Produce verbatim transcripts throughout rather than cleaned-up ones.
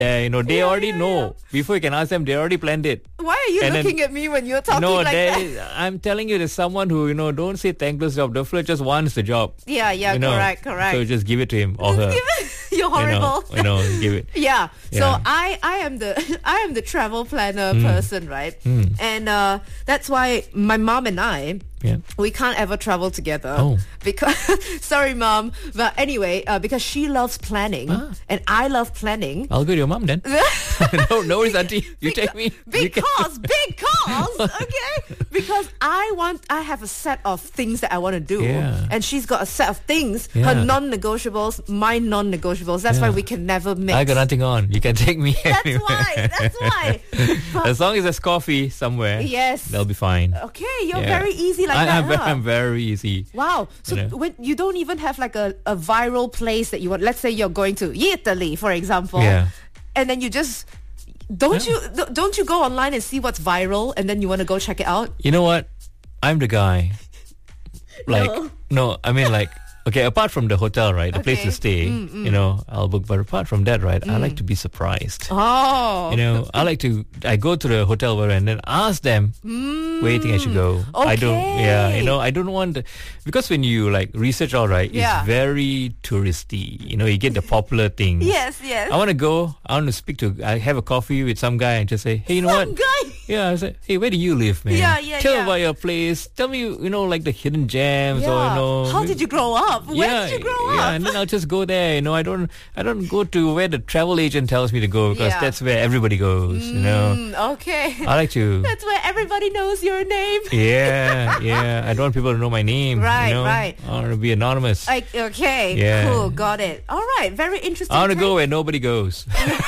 Yeah, you know, they Yeah, already yeah, know. Before you can ask them, they already planned it. Why are you And then- looking at me when you're talking no, like there that? is- I'm telling you, there's someone who, you know, don't say thankless job. The flirt just wants the job. Yeah, yeah, you know? correct, correct. So just give it to him or her. You're horrible. You know, you know, give it. Yeah. So Yeah. I, I am the I am the travel planner person, right? Mm. And uh, that's why my mom and I Yeah. we can't ever travel together. Oh. Because sorry, mom, but anyway, uh, because she loves planning Ah. and I love planning. I'll go to your mom then. no, no worries, auntie. You take me. You can- Because because okay, because I want I have a set of things that I want to do, Yeah. and she's got a set of things, Yeah. her non-negotiables, my non-negotiables. That's why Yeah. we can never mix. I got nothing on. You can take me. That's anywhere. why. That's why. But- As long as there's coffee somewhere, yes. they'll be fine. Okay, you're Yeah. very easy like I, that. I'm, ve- huh? I'm very easy. Wow. So You know. when you don't even have like a, a viral place that you want. Let's say you're going to Italy, for example. Yeah. And then you just don't Yeah. you th- don't you go online and see what's viral and then you want to go check it out? You know what? I'm the guy. Like, No. no, I mean like, okay, apart from the hotel, right? The place Okay. to stay, you know, I'll book. But apart from that, right, I like to be surprised. Oh. You know, I like to, I go to the hotel where and then ask them where you think I should go. I don't, yeah, you Okay. know, I don't want, to, because when you like research all right, Yeah. it's very touristy. You know, you get the popular things. Yes, yes. I want to go, I want to speak to, I have a coffee with some guy and just say, hey, you know Some what? guy. Yeah, I said, hey, where do you live, man? Yeah, yeah, Tell yeah. me about your place. Tell me, you know, like the hidden gems or, you know. How did you grow up? Where yeah, did you grow yeah, up? and then I'll just go there. You know, I don't, I don't go to where the travel agent tells me to go because Yeah. that's where everybody goes. You know, Mm, okay. I like to. That's where everybody knows your name. Yeah, yeah. I don't want people to know my name. Right, you know? right. I want to be anonymous. Like, okay, Yeah. cool, got it. All right, very interesting. I want to take. go where nobody goes,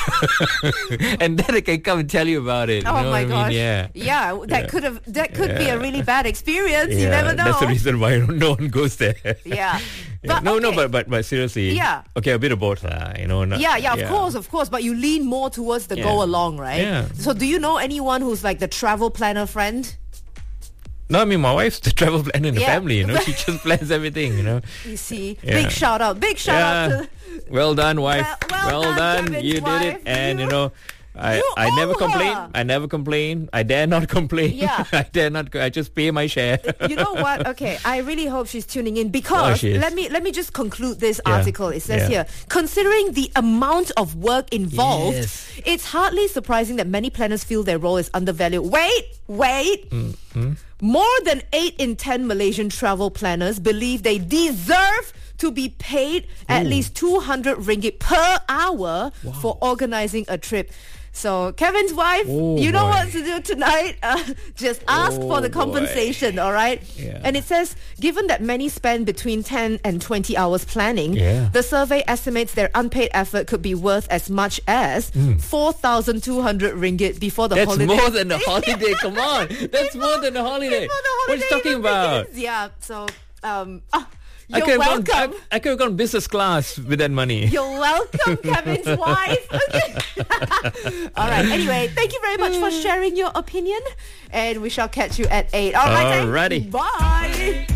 and then I can come and tell you about it. Oh you know my what gosh! I mean? Yeah. yeah, that Yeah. could have that could be a Yeah. really bad experience. You Yeah, never know. That's the reason why no one goes there. Yeah. Yeah. But, no, no, okay. but, but but seriously. Yeah. Okay, a bit of both, uh, you know. Not, Yeah, yeah, of course, of course. But you lean more towards the go Yeah. along, right? Yeah. So do you know anyone who's like the travel planner friend? No, I mean my wife's the travel planner in the Yeah. family. You know, she just plans everything. You know. You see, Yeah. big shout out, big shout out Yeah. to. Well done, wife. Well- well done, Kevin's You did it, wife. and you You- know. I, you I never owe complain. her. I never complain. I dare not complain. Yeah. I dare not. co- I just pay my share. You know what? Okay, I really hope she's tuning in Oh, because she is. let me let me just conclude this Yeah. article. It says Yeah. here, considering the amount of work involved, Yes. it's hardly surprising that many planners feel their role is undervalued. Wait, wait. Mm-hmm. More than eight in ten Malaysian travel planners believe they deserve to be paid at least two hundred ringgit per hour for organizing a trip. So Kevin's wife, Oh, you know boy. what to do tonight. Uh, just ask for Oh, the boy. compensation, all right? Yeah. And it says, given that many spend between ten and twenty hours planning, Yeah. the survey estimates their unpaid effort could be worth as much as four thousand two hundred ringgit before the That's holiday. more than a holiday. Come on, that's more than a holiday. Before the What are you holiday talking even about? begins. Yeah, so, um, ah, I you're could have gone. welcome. I, I could have gone business class with that money. You're welcome, Kevin's wife. Okay. All right. Anyway, thank you very much for sharing your opinion, and we shall catch you at eight. All right. Alrighty. Bye.